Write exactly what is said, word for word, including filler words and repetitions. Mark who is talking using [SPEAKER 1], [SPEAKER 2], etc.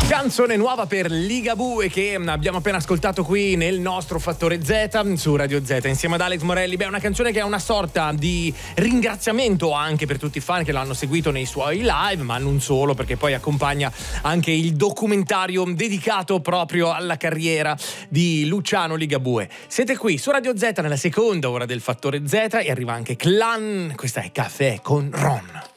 [SPEAKER 1] Canzone nuova per Ligabue che abbiamo appena ascoltato qui nel nostro Fattore Z su Radio Z insieme ad Alex Morelli. Beh, è una canzone che è una sorta di ringraziamento anche per tutti i fan che l'hanno seguito nei suoi live, ma non solo, perché poi accompagna anche il documentario dedicato proprio alla carriera di Luciano Ligabue. Siete qui su Radio Z nella seconda ora del Fattore Z e arriva anche Clan. Questa è Caffè con Ron.